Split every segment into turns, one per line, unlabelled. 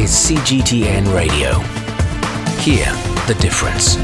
is CGTN Radio. Hear the difference.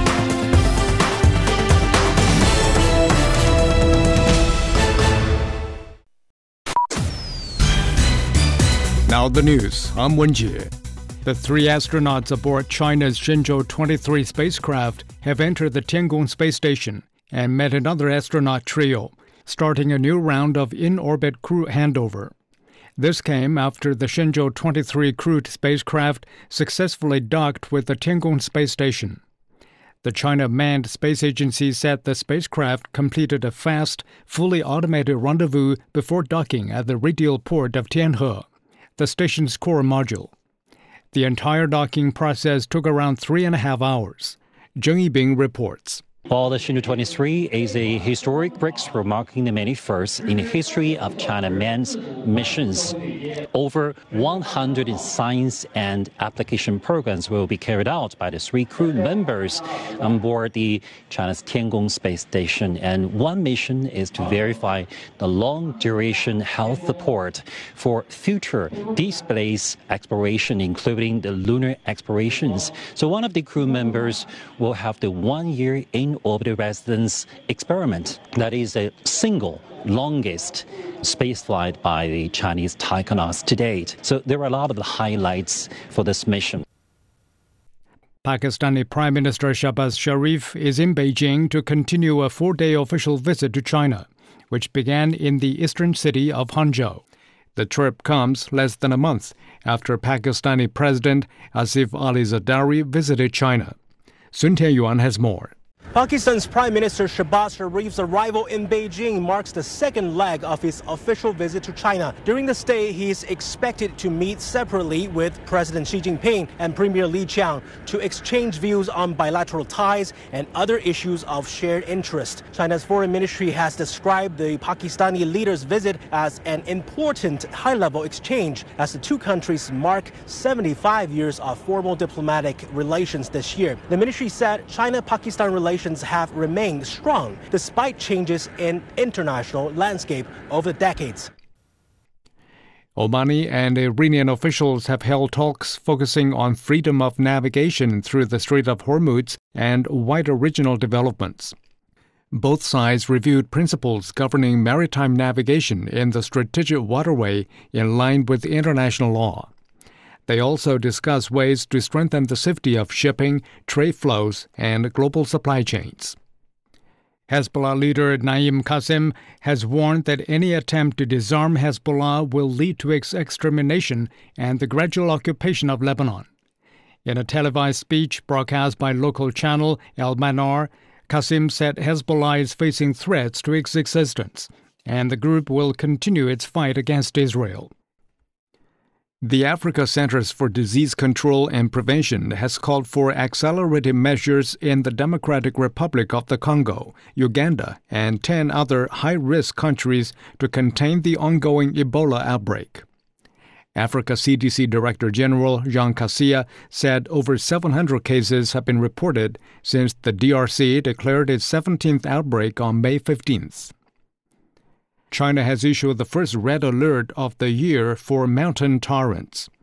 Now the news. I'm Wenjie. The 3 astronauts aboard China's Shenzhou 23 spacecraft have entered the Tiangong space station and met another astronaut trio, starting a new round of in-orbit crew handover. This came after the Shenzhou 23 crewed spacecraft successfully docked with the Tiangong space station. The China Manned Space Agency said the spacecraft completed a fast, fully automated rendezvous before docking at the radial port of Tianhe, the station's core module. The entire docking process took around 3.5 hours. Zheng Yibing reports.
Well, the Shenzhou 23 is a historic breakthrough marking the many firsts in the history of China manned missions. Over 100 science and application programs will be carried out by the 3 crew members on board the China's Tiangong space station. And one mission is to verify the long-duration health support for future deep space exploration, including the lunar explorations. So one of the crew members will have the 1-year in-orbit residence experiment. That is a single longest spaceflight by the Chinese taikonauts to date. So there are a lot of highlights for this mission.
Pakistani Prime Minister Shahbaz Sharif is in Beijing to continue a 4-day official visit to China, which began in the eastern city of Hangzhou. The trip comes less than a month after Pakistani President Asif Ali Zardari visited China. Sun Tianyuan has more.
Pakistan's Prime Minister Shahbaz Sharif's arrival in Beijing marks the second leg of his official visit to China. During the stay, he is expected to meet separately with President Xi Jinping and Premier Li Qiang to exchange views on bilateral ties and other issues of shared interest. China's foreign ministry has described the Pakistani leader's visit as an important high-level exchange as the two countries mark 75 years of formal diplomatic relations this year. The ministry said China-Pakistan relations have remained strong despite changes in international landscape over the decades.
Omani and Iranian officials have held talks focusing on freedom of navigation through the Strait of Hormuz and wider regional developments. Both sides reviewed principles governing maritime navigation in the strategic waterway in line with international law. They also discuss ways to strengthen the safety of shipping, trade flows, and global supply chains. Hezbollah leader Naim Qassem has warned that any attempt to disarm Hezbollah will lead to its extermination and the gradual occupation of Lebanon. In a televised speech broadcast by local channel Al Manar, Qassem said Hezbollah is facing threats to its existence, and the group will continue its fight against Israel. The Africa Centers for Disease Control and Prevention has called for accelerated measures in the Democratic Republic of the Congo, Uganda, and 10 other high-risk countries to contain the ongoing Ebola outbreak. Africa CDC Director General Jean Cassia said over 700 cases have been reported since the DRC declared its 17th outbreak on May 15th. China has issued the first red alert of the year for mountain torrents.